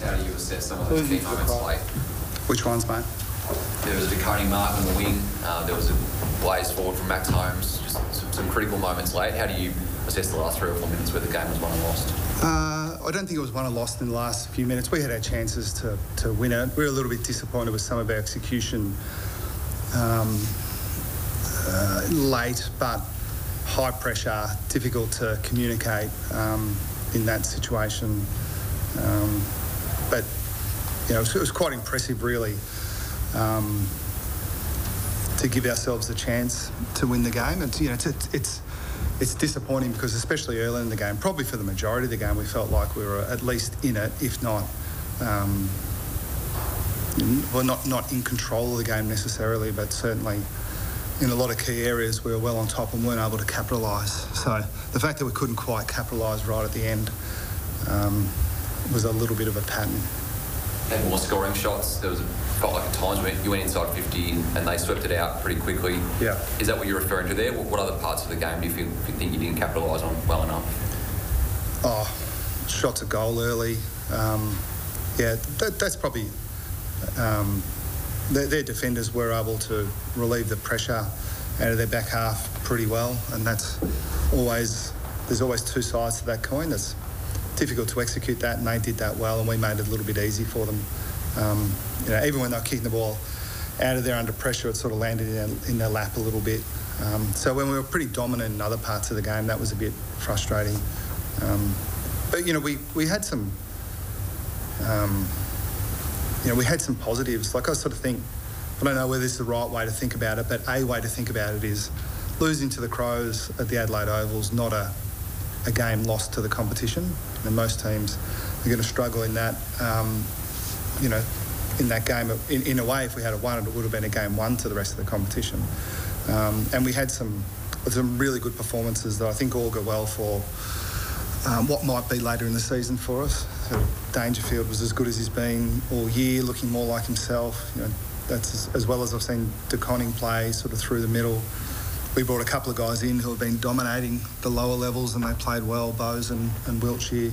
How do you assess some of those key moments late? Which ones, mate? There was a Decoding mark on the wing. There was a blaze forward from Max Holmes. Just some critical moments late. How do you assess the last 3 or 4 minutes where the game was won and lost? I don't think it was won and lost in the last few minutes. We had our chances to win it. We were a little bit disappointed with some of our execution late, but high pressure, difficult to communicate in that situation. But you know, it was quite impressive, really, to give ourselves a chance to win the game. And you know, it's disappointing because, especially early in the game, probably for the majority of the game, we felt like we were at least in it, if not, not in control of the game necessarily, but certainly in a lot of key areas we were well on top and weren't able to capitalise. So the fact that we couldn't quite capitalise right at the end was a little bit of a pattern. Had more scoring shots. Felt like at times when you went inside 50 and they swept it out pretty quickly. Yeah. Is that what you're referring to there? What other parts of the game do you think you didn't capitalise on well enough? Shots at goal early. That's probably... their defenders were able to relieve the pressure out of their back half pretty well, and there's always two sides to that coin. It's difficult to execute that, and they did that well, and we made it a little bit easy for them. Even when they were kicking the ball out of there under pressure, it sort of landed in their lap a little bit. So when we were pretty dominant in other parts of the game, that was a bit frustrating. But we had some. We had some positives. Like, I sort of think, I don't know whether this is the right way to think about it, but a way to think about it is losing to the Crows at the Adelaide Oval's not a game lost to the competition. And most teams are going to struggle in that. In that game, in a way, if we had won it, it would have been a game won to the rest of the competition. And we had some really good performances that I think all go well for what might be later in the season for us. So Dangerfield was as good as he's been all year, looking more like himself. That's as well as I've seen De Koning play sort of through the middle. We brought a couple of guys in who have been dominating the lower levels, and they played well, Bowes and Wiltshire.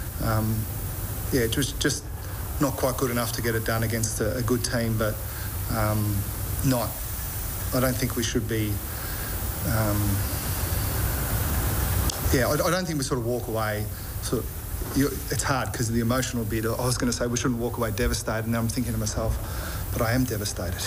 It was just not quite good enough to get it done against a good team, but I don't think we should be... I don't think we sort of walk away. It's hard because of the emotional bit. I was going to say we shouldn't walk away devastated, and I'm thinking to myself, but I am devastated.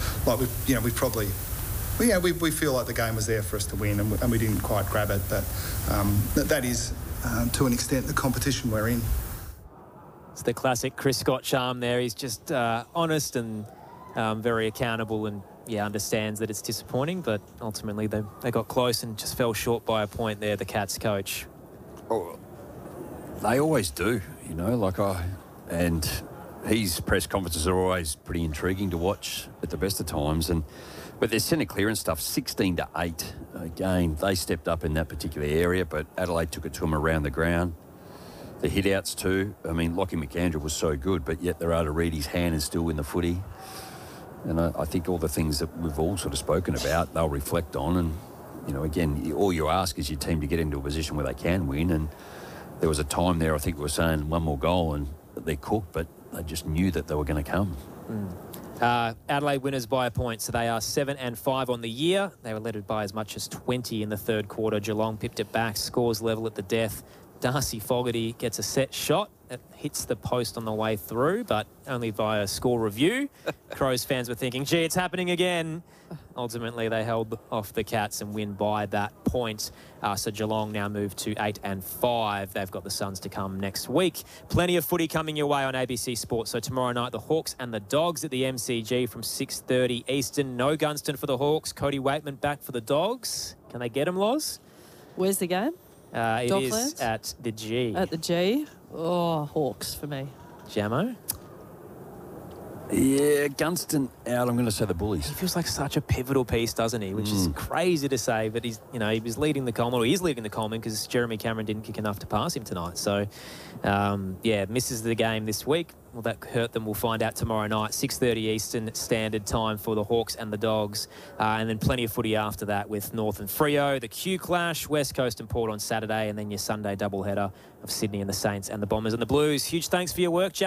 We feel like the game was there for us to win, and we didn't quite grab it. But that is, to an extent, the competition we're in. It's the classic Chris Scott charm there. He's just honest and very accountable, and understands that it's disappointing, but ultimately they got close and just fell short by a point there, the Cats coach. Oh, they always do, and his press conferences are always pretty intriguing to watch at the best of times. But their centre clearance stuff, 16-8. Again, they stepped up in that particular area, but Adelaide took it to them around the ground. The hit-outs too. I mean, Lockie McAndrew was so good, but yet there are to read his hand is still in the footy. And I think all the things that we've all sort of spoken about, they'll reflect on. And, again, all you ask is your team to get into a position where they can win. And there was a time there, I think we were saying one more goal and they're cooked, but they just knew that they were going to come. Adelaide winners by a point, so they are 7-5 on the year. They were led by as much as 20 in the third quarter. Geelong pipped it back, scores level at the death. Darcy Fogarty gets a set shot. It hits the post on the way through, but only via score review. Crows fans were thinking, gee, it's happening again. Ultimately, they held off the Cats and win by that point. So Geelong now move to 8-5. They've got the Suns to come next week. Plenty of footy coming your way on ABC Sports. So tomorrow night, the Hawks and the Dogs at the MCG from 6:30 Eastern. No Gunston for the Hawks. Cody Waitman back for the Dogs. Can they get him, Loz? Where's the game? It is at the G. At the G? Oh, Hawks for me. Jamo? Yeah, Gunston out. I'm going to say the Bullies. He feels like such a pivotal piece, doesn't he? Which is crazy to say, but he's, he was leading the Coleman, or he is leading the Coleman because Jeremy Cameron didn't kick enough to pass him tonight. So, misses the game this week. Will that hurt them? We'll find out tomorrow night. 6:30 Eastern Standard Time for the Hawks and the Dogs. And then plenty of footy after that with North and Freo, the Q Clash, West Coast and Port on Saturday, and then your Sunday doubleheader of Sydney and the Saints and the Bombers and the Blues. Huge thanks for your work, Jam.